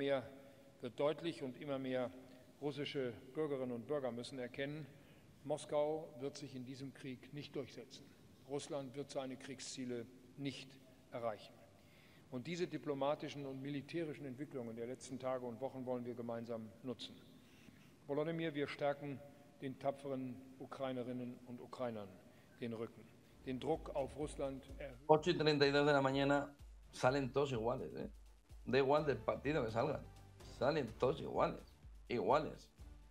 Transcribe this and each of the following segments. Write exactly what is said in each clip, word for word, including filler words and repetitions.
mehr wird deutlich und immer mehr russische Bürgerinnen und Bürger müssen erkennen, Moskau wird sich in diesem Krieg nicht durchsetzen. Russland wird seine Kriegsziele nicht erreichen. Und diese diplomatischen und militärischen Entwicklungen der letzten Tage und Wochen wollen wir gemeinsam nutzen. Volodymyr, wir stärken den tapferen Ukrainerinnen und Ukrainern den Rücken. Den Druck auf Russland erhöhen. ocho y treinta y dos de la mañana salen todos iguales, ¿eh? Da igual del partido que salgan. Salen todos iguales. Iguales.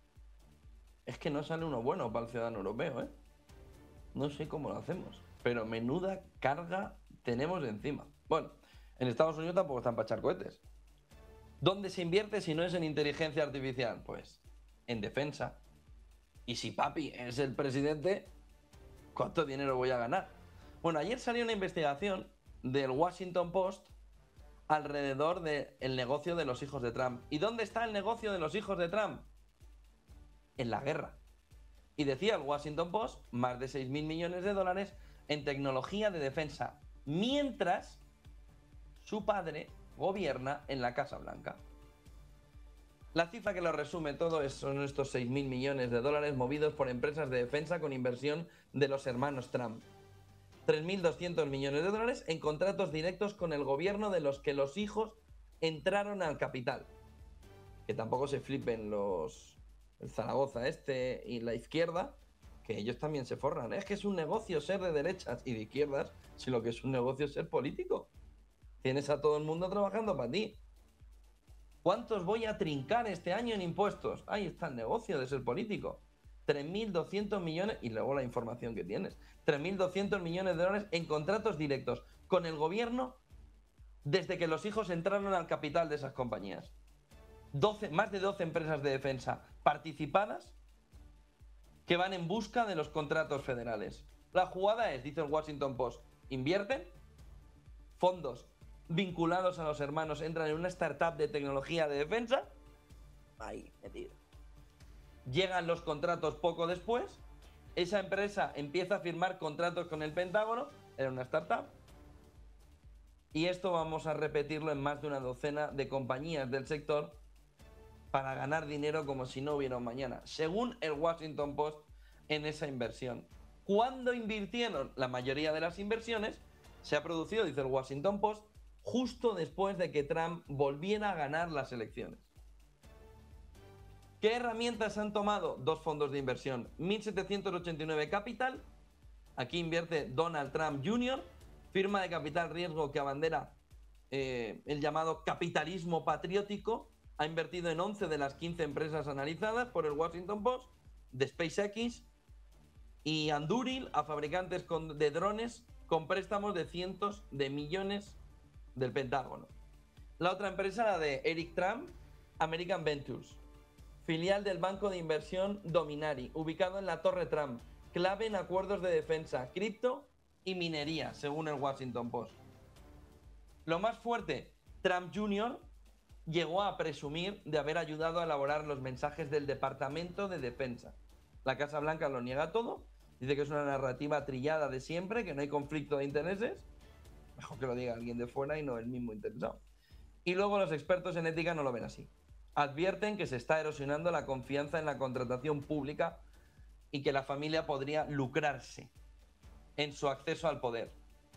Es que no sale uno bueno para el ciudadano europeo, ¿eh? No sé cómo lo hacemos. Pero menuda carga tenemos encima. Bueno, en Estados Unidos tampoco están para echar cohetes. ¿Dónde se invierte si no es en inteligencia artificial? Pues en defensa. Y si papi es el presidente, ¿cuánto dinero voy a ganar? Bueno, ayer salió una investigación del Washington Post alrededor del negocio de los hijos de Trump. ¿Y dónde está el negocio de los hijos de Trump? En la guerra. Y decía el Washington Post, más de seis mil millones de dólares en tecnología de defensa, mientras su padre gobierna en la Casa Blanca. La cifra que lo resume todo es, son estos seis mil millones de dólares movidos por empresas de defensa con inversión de los hermanos Trump. tres mil doscientos millones de dólares en contratos directos con el gobierno de los que los hijos entraron al capital. Que tampoco se flipen los... el Zaragoza este y la izquierda, que ellos también se forran. Es que es un negocio ser de derechas y de izquierdas, si lo que es un negocio es ser político. Tienes a todo el mundo trabajando para ti. ¿Cuántos voy a trincar este año en impuestos? Ahí está el negocio de ser político. tres mil doscientos millones, y luego la información que tienes. tres mil doscientos millones de dólares en contratos directos con el gobierno desde que los hijos entraron al capital de esas compañías. doce, más de doce empresas de defensa participadas que van en busca de los contratos federales. La jugada es, dice el Washington Post, invierten, fondos vinculados a los hermanos entran en una startup de tecnología de defensa, ahí, metido. Llegan los contratos poco después, esa empresa empieza a firmar contratos con el Pentágono, era una startup, y esto vamos a repetirlo en más de una docena de compañías del sector para ganar dinero como si no hubiera un mañana, según el Washington Post en esa inversión. ¿Cuándo invirtieron? La mayoría de las inversiones se ha producido, dice el Washington Post, justo después de que Trump volviera a ganar las elecciones. ¿Qué herramientas han tomado? Dos fondos de inversión. mil setecientos ochenta y nueve Capital, aquí invierte Donald Trump junior, firma de capital riesgo que abandera eh, el llamado capitalismo patriótico, ha invertido en once de las quince empresas analizadas por el Washington Post, de SpaceX y Anduril, a fabricantes con, de drones con préstamos de cientos de millones del Pentágono. La otra empresa, la de Eric Trump, American Ventures, filial del banco de inversión Dominari, ubicado en la Torre Trump, clave en acuerdos de defensa, cripto y minería, según el Washington Post. Lo más fuerte, Trump junior llegó a presumir de haber ayudado a elaborar los mensajes del Departamento de Defensa. La Casa Blanca lo niega todo, dice que es una narrativa trillada de siempre, que no hay conflicto de intereses. Mejor que lo diga alguien de fuera y no el mismo interesado. Y luego los expertos en ética no lo ven así. Advierten que se está erosionando la confianza en la contratación pública y que la familia podría lucrarse en su acceso al poder.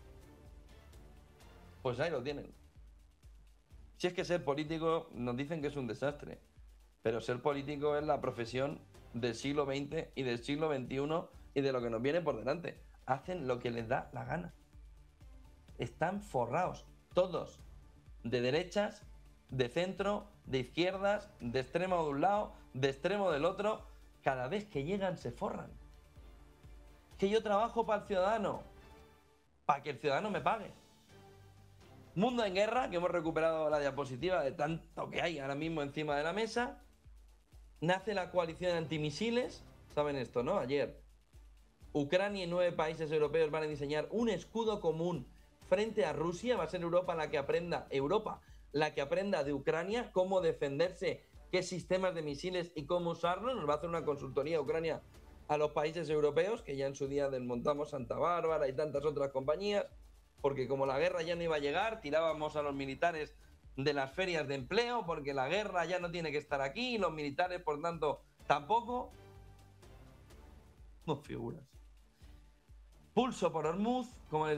Pues ahí lo tienen. Si es que ser político nos dicen que es un desastre, pero ser político es la profesión del siglo veinte y del siglo veintiuno y de lo que nos viene por delante. Hacen lo que les da la gana. Están forrados, todos, de derechas, de centro, de izquierdas, de extremo de un lado, de extremo del otro. Cada vez que llegan se forran. Que yo trabajo para el ciudadano, para que el ciudadano me pague. Mundo en guerra, que hemos recuperado la diapositiva de tanto que hay ahora mismo encima de la mesa. Nace la coalición antimisiles, saben esto, ¿no? Ayer, Ucrania y nueve países europeos van a diseñar un escudo común frente a Rusia. Va a ser Europa la que aprenda, Europa, la que aprenda de Ucrania cómo defenderse, qué sistemas de misiles y cómo usarlos. Nos va a hacer una consultoría Ucrania a los países europeos, que ya en su día desmontamos Santa Bárbara y tantas otras compañías, porque como la guerra ya no iba a llegar, tirábamos a los militares de las ferias de empleo, porque la guerra ya no tiene que estar aquí, y los militares, por tanto, tampoco. No figuras. Pulso por Hormuz, como les